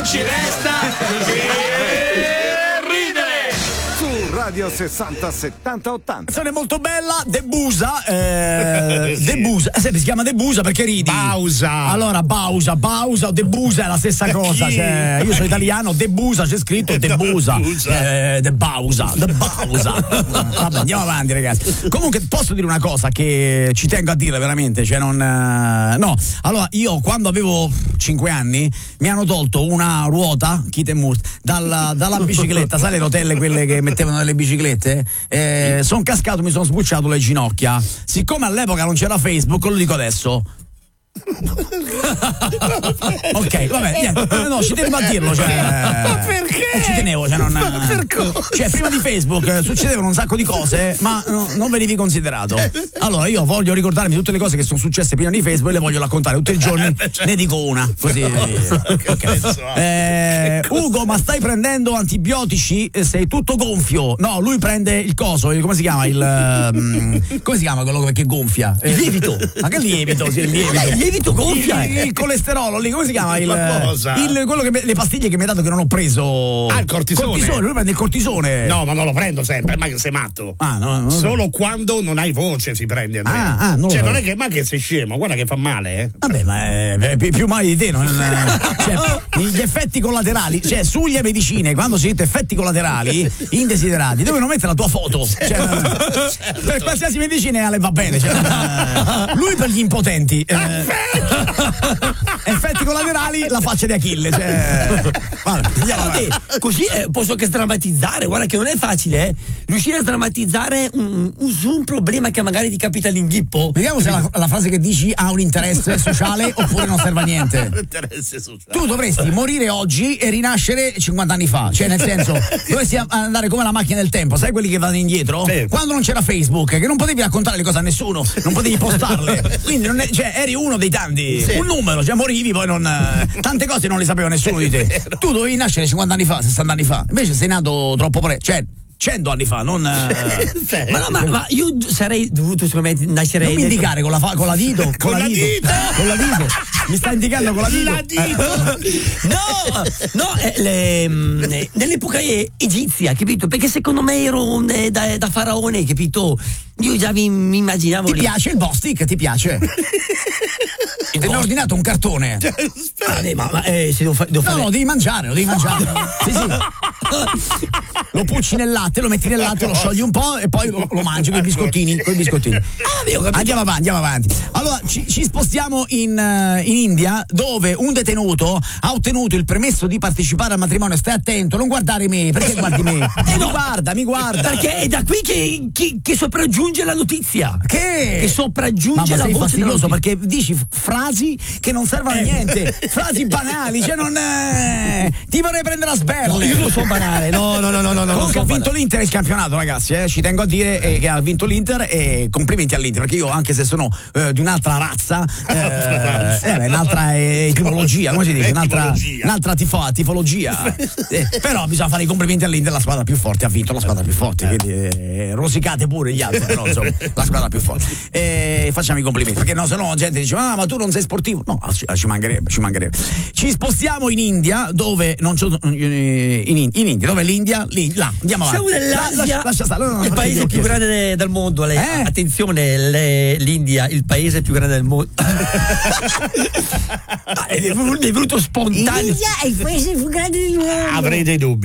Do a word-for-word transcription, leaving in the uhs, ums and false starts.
ci resta che Radio sessanta settanta ottanta. Canzone molto bella, Debusa. Eh, sì. Debusa. Eh, si chiama Debusa perché ridi? Bausa. Allora, Bausa, Bausa o Debusa è la stessa cosa. Cioè, io sono italiano, Debusa c'è scritto Debusa. Eh, De Bausa, De Bausa. Vabbè, andiamo avanti, ragazzi. Comunque, posso dire una cosa che ci tengo a dire veramente. Cioè, non. No, allora, io quando avevo cinque anni mi hanno tolto una ruota, Kit e Murt, dalla, dalla bicicletta, sai le rotelle quelle che mettevano nelle biciclette, eh, sono cascato, mi sono sbucciato le ginocchia. Siccome all'epoca non c'era Facebook, lo dico adesso. Ok, vabbè, niente, no, ci tenevo a dirlo, cioè. Ma perché? Ci tenevo, cioè non. Ma per cosa? Cioè, prima di Facebook succedevano un sacco di cose, ma no, non venivi considerato. Allora, io voglio ricordarmi tutte le cose che sono successe prima di Facebook e le voglio raccontare tutti i giorni. Ne dico una, così. Okay. Eh, Ugo, ma stai prendendo antibiotici? Sei tutto gonfio. No, lui prende il coso, come si chiama? Il. Um, come si chiama quello che gonfia? Il lievito. Ma che lievito? Sì, il lievito. Il lievito gonfia. Il, il colesterolo lì, come si chiama? Il, cosa? il quello che le pastiglie che mi ha dato che non ho preso. Ah, il cortisone. Cortisone, lui prende il cortisone. No, ma non lo prendo sempre, ma che sei matto. Ah, no, no. Solo quando non hai voce si prende. Andrea. Ah, ah, non cioè, lo non è che ma che sei scemo, guarda che fa male, eh. Vabbè, ma è, è più male di te, non cioè, gli effetti collaterali, cioè sulle medicine, quando si dice effetti collaterali indesiderati, devono mettere la tua foto. Cioè, per qualsiasi medicina le va bene. Cioè, lui per gli impotenti. Eh, effetti collaterali, la faccia di Achille. Cioè, guarda, Vabbè, così eh, posso anche sdrammatizzare, guarda che non è facile, eh, riuscire a sdrammatizzare un, un, un problema che magari ti capita all'inghippo. Vediamo se la, la frase che dici ha un interesse sociale oppure non serve a niente. Interesse sociale. Tu dovresti morire oggi e rinascere cinquanta anni fa, cioè nel senso dovresti andare come la macchina del tempo, sai quelli che vanno indietro? Sì. Quando non c'era Facebook, che non potevi raccontare le cose a nessuno, non potevi postarle, quindi non è, cioè, eri uno dei tanti, sì. Un numero, cioè morivi poi non tante cose non le sapeva nessuno di te. Tu dovevi nascere cinquanta anni fa, sessanta anni fa, invece sei nato troppo presto, cioè cento anni fa, non. Ma no, ma, ma io sarei dovuto sicuramente nascere. Non mi indicare con la, fa, con la dito, con, con la, la dito, dito. con la dito. Mi sta indicando con la dito. La dito. No, no, eh, le, eh, nell'epoca eh, egizia, capito? Perché secondo me ero eh, da, da faraone, capito? Io già mi, mi immaginavo. Ti le... piace il Bostic? Ti piace? Ti ho ordinato un cartone. Ah, beh, ma, ma eh, se devo, fa- devo No, fare. no, devi mangiare, lo devi mangiare. Sì, sì. Lo pucci nel latte, lo metti nel latte, lo sciogli un po' e poi lo, lo mangi con i biscottini. Con i biscottini. Ah, beh, ho capito. Andiamo avanti, andiamo avanti. Allora, ci, ci spostiamo in, uh, in India, dove un detenuto ha ottenuto il permesso di partecipare al matrimonio. Stai attento, non guardare me, perché guardi me? Eh, Mi no. guarda, mi guarda. Perché è da qui che, che, che sopraggiunge la notizia. Che? Che sopraggiunge Ma, ma la sei voce fastidioso della perché dici f- frasi che non servono a niente, frasi banali, cioè non eh, ti vorrei prendere a sberle. No, io non so banale, no, no, no, no, no. Comunque non so ha vinto banale. l'Inter il campionato, ragazzi, eh. Ci tengo a dire eh, che ha vinto l'Inter e complimenti all'Inter, perché io anche se sono eh, di un'altra razza, eh, eh, un'altra etimologia, come si dice? Un'altra, un'altra tifo, tifologia. Eh, però bisogna fare i complimenti all'Inter, la squadra più forte, ha vinto la squadra più forte, quindi eh, rosicate pure gli altri, però insomma, la squadra più forte. E facciamo i complimenti, perché no, se no la gente dice ah ma tu non sei sportivo. No, ci, ci mancherebbe, ci mancherebbe. Ci spostiamo in India, dove non c'è in, in, in India, dove l'India, lì, là, andiamo avanti. Siamo nell'Asia, lascia, lascia stare, no, no, il paese più grande de, del mondo. Lei, eh? Attenzione, le, l'India, il paese più grande del mondo. ah, è venuto spontaneo. L'India è il paese più grande del mondo. Avrei dei dubbi.